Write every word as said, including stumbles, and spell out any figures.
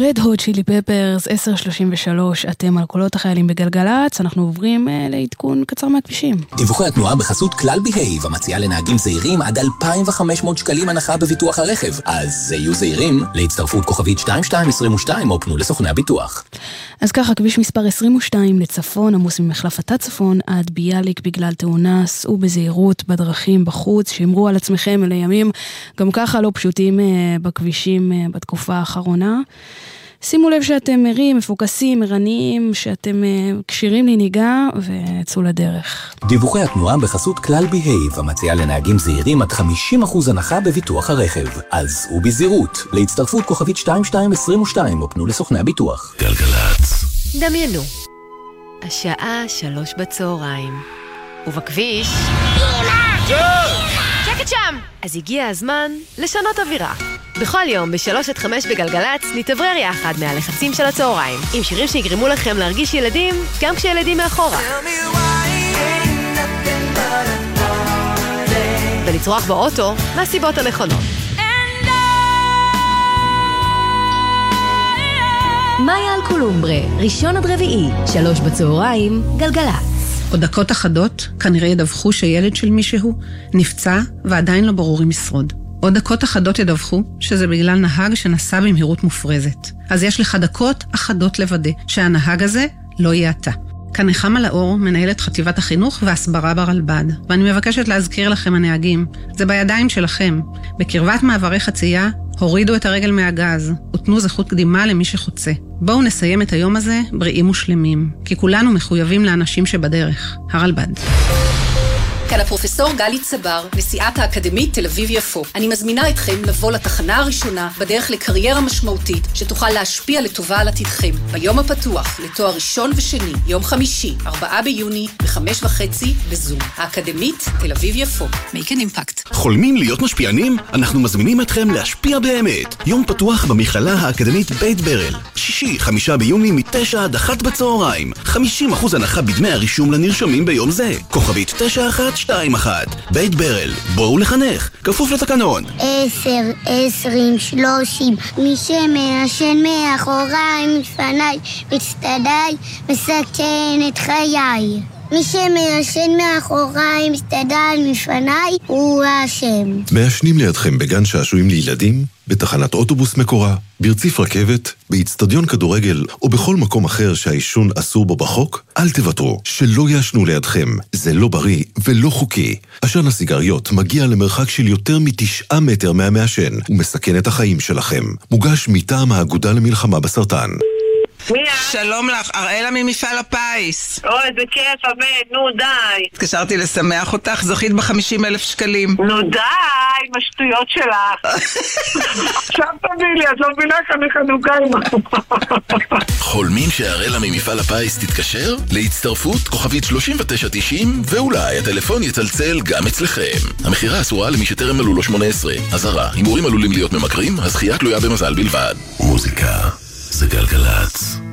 רד הוט צ'ילי פפרס, עשר שלושים ושלוש, אתם על קולות החיילים בגלגלץ, אנחנו עוברים uh, לעדכון קצר מהכבישים. דיווחי התנועה בחסות כלל בהייב, המציעה לנהגים זהירים עד אלפיים וחמש מאות שקלים הנחה בביטוח הרכב. אז יהיו זהירים להצטרפות כוכבית שתיים שתיים עשרים ושתיים או פנו לסוכני הביטוח. אז ככה, כביש מספר עשרים ושתיים לצפון, עמוס ממחלף הצפון עד ביאליק בגלל תאונה, סעו בזהירות בדרכים בחוץ, שמרו על עצמכם אלה ימים, גם ככה לא פשוטים uh, בכבישים uh, בתקופה האחרונה. שימו לב שאתם מרים, מפוקסים, ערניים, שאתם uh, קשירים לנהיגה וצאו לדרך. דיווחי התנועה בחסות כלל בהייב, המציעה לנהגים זהירים עד חמישים אחוז הנחה בביטוח הרכב. אז ובזהירות, להצטרפות כוכבית שתיים שתיים עשרים ושתיים או פנו לסוכני הביטוח. גלגלץ. דמיינו, השעה שלוש בצהריים, ובכביש... שקט שם! אז הגיע הזמן לשנות אווירה. בכל יום בשלוש עד חמש בגלגלץ נתברר יחד מהלחצים של הצהריים, עם שירים שיגרמו לכם להרגיש ילדים גם כשילדים מאחורה. ולצרוח באוטו מהסיבות הנכונות. מאיה אלקולומברה, ראשון עד רביעי, שלוש בצהריים, גלגלץ. עוד דקות אחדות כנראה ידווחו שילד של מישהו נפצע ועדיין לא ברור אם ישרוד. עוד דקות אחדות ידווחו שזה בגלל נהג שנסע במהירות מופרזת. אז יש לך דקות אחדות לוודא שהנהג הזה לא יהיה אתה. כאן נחמה לאור, מנהלת חטיבת החינוך והסברה ברלב"ד. ואני מבקשת להזכיר לכם הנהגים, זה בידיים שלכם. בקרבת מעברי חצייה, הורידו את הרגל מהגז, ותנו זכות קדימה למי שחוצה. בואו נסיים את היום הזה בריאים ושלמים, כי כולנו מחויבים לאנשים שבדרך. הרלב"ד. כאן הפרופסור גלי צבר, נשיאת האקדמית תל אביב יפו. אני מזמינה אתכם לבוא לתחנה הראשונה בדרך לקריירה משמעותית שתוכל להשפיע לטובה על עתידכם. ביום הפתוח לתואר ראשון ושני, יום חמישי, ארבעה ביוני, בחמש וחצי, בזום. האקדמית תל אביב יפו. Make an impact. חולמים להיות משפיענים? אנחנו מזמינים אתכם להשפיע באמת. יום פתוח במכללה האקדמית בית ברל. שישי, חמישה ביוני, מתשע עד אחת בצהריים. חמישים אחוז הנחה בדמי הרישום לנרשמים ביום זה. כוכבית תשע אחת שתיים אחת. בית ברל, בואו לחנך, כפוף לתקנון. עשר, עשרים, שלושים, מי שמעשן מאחוריי, מפניי, מצטדיי, מסכן את חיי. מי שמעשן מאחוריי, מצטדיי, מפניי, הוא השם. מעשנים לידכם בגן שעשועים לילדים, בתחנת אוטובוס מקורה, ברציף רכבת, באצטדיון כדורגל או בכל מקום אחר שהעישון אסור בו בחוק, אל תוותרו, שלא יעשנו לידכם. זה לא בריא ולא חוקי. עשן הסיגריות מגיע למרחק של יותר מתשעה מטר מהמעשן ומסכן את החיים שלכם. מוגש מטעם האגודה למלחמה בסרטן. שלום לך, אראלה ממפעל הפיס. אוי, זה כיף, אבד, נו די. התקשרתי לשמח אותך, זכית ב-חמישים אלף שקלים. נו די, עם השטויות שלך. עכשיו תביא לי, את לא מבינה כאן חנוכה עם... חולמים שאראלה ממפעל הפיס תתקשר? להצטרפות כוכבית שלושים ותשע תשעים, ואולי הטלפון יצלצל גם אצלכם. המחירה אסורה למי שטרם מלאו לו שמונה עשרה. אזהרה, הימורים עלולים להיות ממכרים, הזכייה תלויה במזל בלבד. מוזיקה זה גלגלץ.